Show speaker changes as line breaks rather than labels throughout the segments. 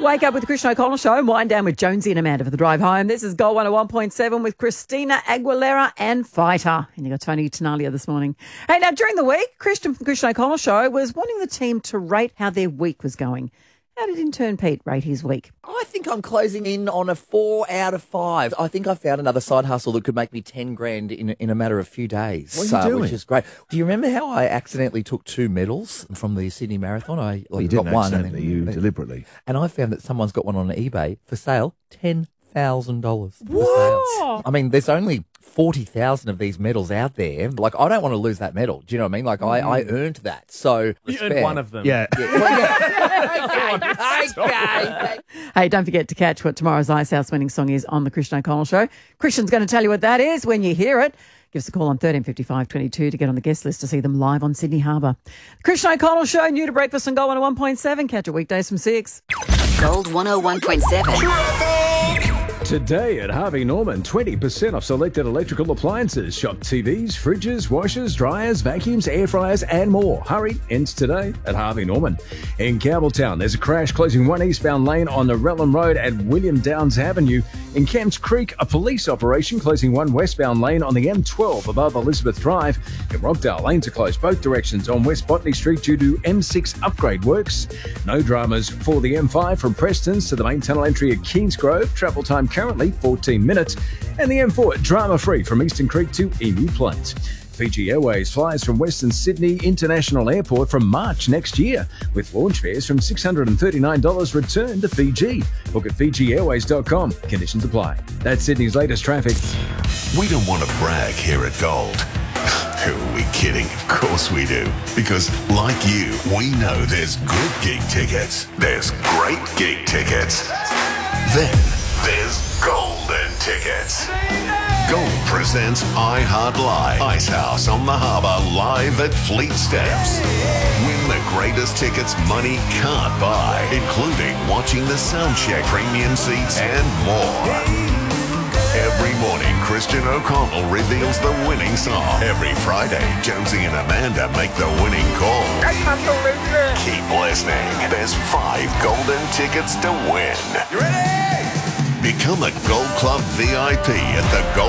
Wake up with the Christian O'Connell Show and wind down with Jonesy and Amanda for the drive home. This is Gold 101.7 with Christina Aguilera and Fighter. And you got Tony Tenalia this morning. Hey, now during the week, Christian from Christian O'Connell Show was wanting the team to rate how their week was going. How did intern Pete rate his week?
I think I'm closing in on a 4 out of 5. I think I found another side hustle that could make me 10 grand in a matter of a few days.
What are you doing?
Which is great. Do you remember how I accidentally took 2 medals from the Sydney Marathon?
You didn't
got one.
accidentally, you deliberately.
And I found that someone's got one on eBay for sale, $10,000.
What?
I mean, there's only 40,000 of these medals out there. Like, I don't want to lose that medal. Do you know what I mean? Like, I earned that. So
You earned one of them.
Yeah.
Okay.
Hey, don't forget to catch what tomorrow's Icehouse winning song is on the Christian O'Connell Show. Christian's going to tell you what that is when you hear it. Give us a call on 135522 to get on the guest list to see them live on Sydney Harbour. The Christian O'Connell Show, new to breakfast on Gold 101.7. Catch it weekdays from 6.
Gold 101.7.
Today at Harvey Norman, 20% off selected electrical appliances. Shop TVs, fridges, washers, dryers, vacuums, air fryers and more. Hurry, ends today at Harvey Norman. In Campbelltown, there's a crash closing one eastbound lane on the Relham Road at William Downs Avenue. In Kemps Creek, a police operation closing one westbound lane on the M12 above Elizabeth Drive. In Rockdale, lanes are closed both directions on West Botany Street due to M6 upgrade works. No dramas for the M5 from Prestons to the main tunnel entry at Kingsgrove. Travel time currently 14 minutes. And the M4 drama-free from Eastern Creek to Emu Plains. Fiji Airways flies from Western Sydney International Airport from March next year, with launch fares from $639 return to Fiji. Book at FijiAirways.com. Conditions apply. That's Sydney's latest traffic.
We don't want to brag here at Gold. Who are we kidding? Of course we do. Because, like you, we know there's good gig tickets. There's great gig tickets. Then there's golden tickets. Gold presents iHeart Live. Icehouse on the Harbour live at Fleet Steps. Win the greatest tickets money can't buy, including watching the soundcheck, premium seats, and more. Every morning, Christian O'Connell reveals the winning song. Every Friday, Jonesy and Amanda make the winning call. Keep listening. There's 5 golden tickets to win. You ready? Become a Gold Club VIP at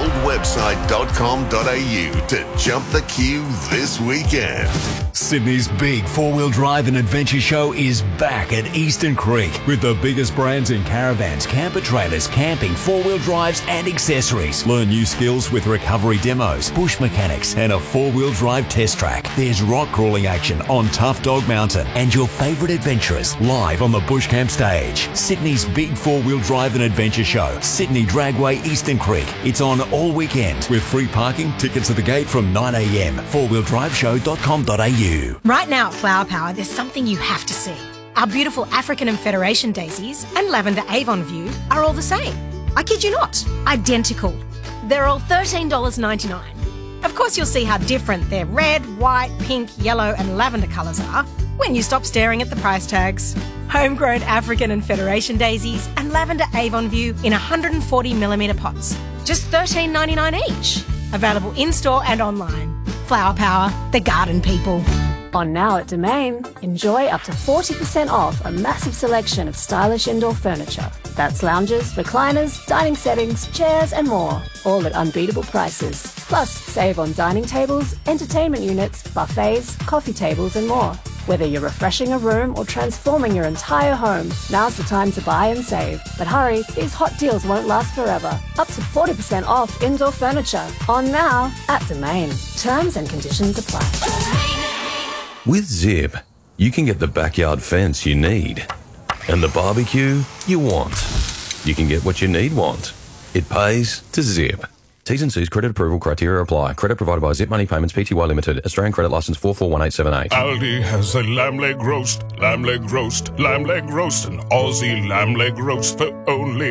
thegoldwebsite.com.au to jump the queue this weekend.
Sydney's big four-wheel drive and adventure show is back at Eastern Creek with the biggest brands in caravans, camper trailers, camping, four-wheel drives and accessories. Learn new skills with recovery demos, bush mechanics and a four-wheel drive test track. There's rock crawling action on Tough Dog Mountain and your favourite adventurers live on the Bush Camp stage. Sydney's big four-wheel drive and adventure show, Sydney Dragway, Eastern Creek. It's on all weekend with free parking, tickets at the gate from 9 a.m. fourwheeldriveshow.com.au.
Right now at Flower Power, there's something you have to see. Our beautiful African and Federation daisies and lavender Avon View are all the same. I kid you not, identical. They're all $13.99. Of course, you'll see how different their red, white, pink, yellow and lavender colours are when you stop staring at the price tags. Homegrown African and Federation daisies and lavender Avon View in 140mm pots. Just $13.99 each. Available in-store and online. Flower Power, the garden people.
On now at Domain, enjoy up to 40% off a massive selection of stylish indoor furniture. That's lounges, recliners, dining settings, chairs and more, all at unbeatable prices. Plus, save on dining tables, entertainment units, buffets, coffee tables and more. Whether you're refreshing a room or transforming your entire home, now's the time to buy and save. But hurry, these hot deals won't last forever. Up to 40% off indoor furniture. On now at Domain. Terms and conditions apply.
With Zip, you can get the backyard fence you need and the barbecue you want. You can get what you want. It pays to Zip. T's and C's credit approval criteria apply. Credit provided by Zip Money Payments Pty Limited. Australian credit licence 441878.
Aldi has a lamb leg roast, lamb leg roast, lamb leg roast, an Aussie lamb leg roast for only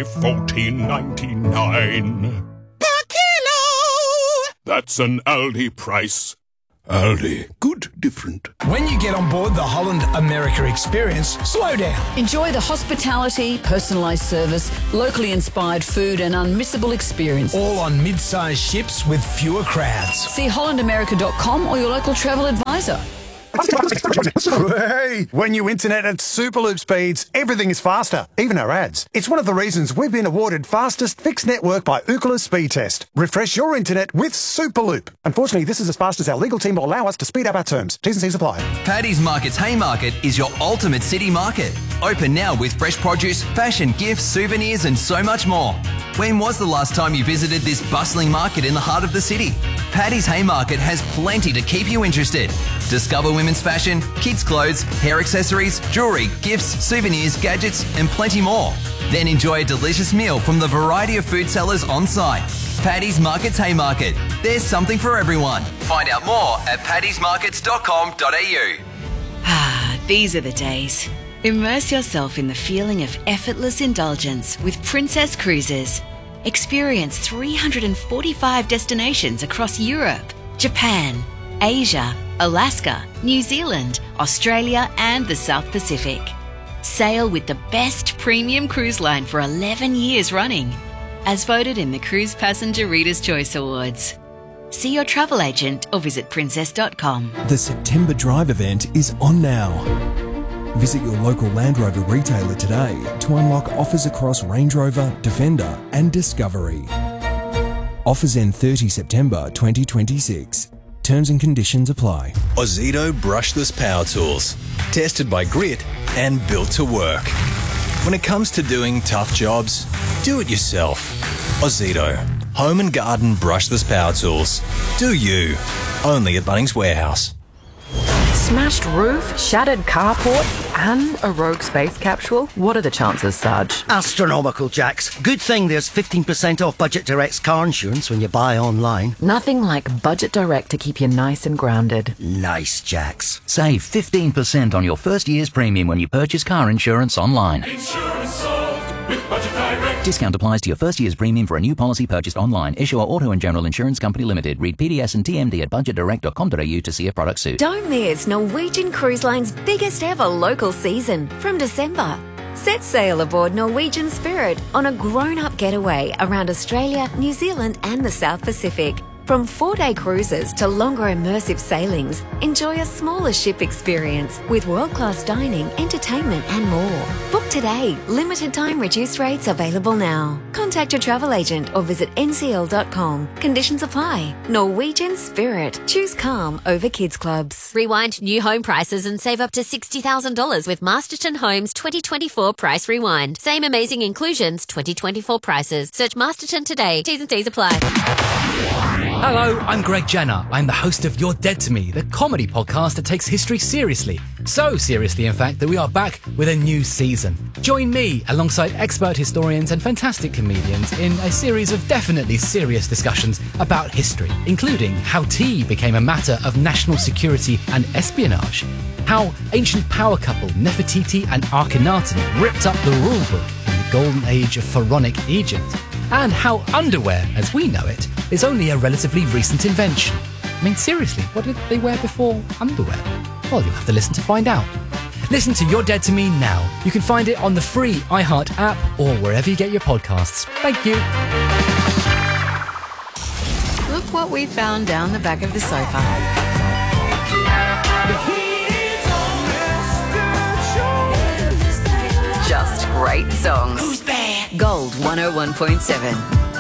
$14.99 per kilo. That's an Aldi price. Aldi, good, different.
When you get on board the Holland America experience, slow down.
Enjoy the hospitality, personalised service, locally inspired food and unmissable experience.
All on mid-sized ships with fewer crowds.
See hollandamerica.com or your local travel advisor.
Hey, when you internet at Superloop speeds, everything is faster, even our ads. It's one of the reasons we've been awarded fastest fixed network by Ookla Speed Test. Refresh your internet with Superloop. Unfortunately, this is as fast as our legal team will allow us to speed up our terms. T's and C's apply.
Paddy's Market's Haymarket is your ultimate city market. Open now with fresh produce, fashion, gifts, souvenirs and so much more. When was the last time you visited this bustling market in the heart of the city? Paddy's Haymarket has plenty to keep you interested. Discover women's fashion, kids' clothes, hair accessories, jewellery, gifts, souvenirs, gadgets and plenty more. Then enjoy a delicious meal from the variety of food sellers on site. Paddy's Market's Haymarket. There's something for everyone. Find out more at paddysmarkets.com.au.
These are the days. Immerse yourself in the feeling of effortless indulgence with Princess Cruises. Experience 345 destinations across Europe, Japan, Asia, Alaska, New Zealand, Australia and the South Pacific. Sail with the best premium cruise line for 11 years running, as voted in the Cruise Passenger Reader's Choice Awards. See your travel agent or visit princess.com.
The September Drive event is on now. Visit your local Land Rover retailer today to unlock offers across Range Rover, Defender and Discovery. Offers end 30 September 2026. Terms and conditions apply.
Ozito brushless power tools. Tested by Grit and built to work. When it comes to doing tough jobs, do it yourself. Ozito. Home and garden brushless power tools. Do you. Only at Bunnings Warehouse.
Smashed roof, shattered carport, and a rogue space capsule? What are the chances, Sarge?
Astronomical, Jax. Good thing there's 15% off Budget Direct's car insurance when you buy online.
Nothing like Budget Direct to keep you nice and grounded.
Nice, Jax.
Save 15% on your first year's premium when you purchase car insurance online.
Insurance solved with Budget Direct.
Discount applies to your first year's premium for a new policy purchased online. Issuer Auto and General Insurance Company Limited. Read PDS and TMD at budgetdirect.com.au to see if product suit.
Don't miss Norwegian Cruise Line's biggest ever local season from December. Set sail aboard Norwegian Spirit on a grown-up getaway around Australia, New Zealand and the South Pacific. From 4-day cruises to longer immersive sailings, enjoy a smaller ship experience with world-class dining, entertainment and more. Book today. Limited time reduced rates available now. Contact your travel agent or visit ncl.com. Conditions apply. Norwegian Spirit. Choose calm over kids clubs.
Rewind new home prices and save up to $60,000 with Masterton Homes 2024 Price Rewind. Same amazing inclusions, 2024 prices. Search Masterton today. T's and C's apply.
Hello, I'm Greg Jenner. I'm the host of You're Dead to Me, the comedy podcast that takes history seriously. So seriously, in fact, that we are back with a new season. Join me alongside expert historians and fantastic comedians in a series of definitely serious discussions about history, including how tea became a matter of national security and espionage, how ancient power couple Nefertiti and Akhenaten ripped up the rulebook in the golden age of pharaonic Egypt, and how underwear, as we know it, is only a relatively recent invention. I mean, seriously, what did they wear before underwear? Well, you'll have to listen to find out. Listen to You're Dead to Me now. You can find it on the free iHeart app or wherever you get your podcasts. Thank you.
Look what we found down the back of the sofa. Just great songs. Who's bad? Gold 101.7.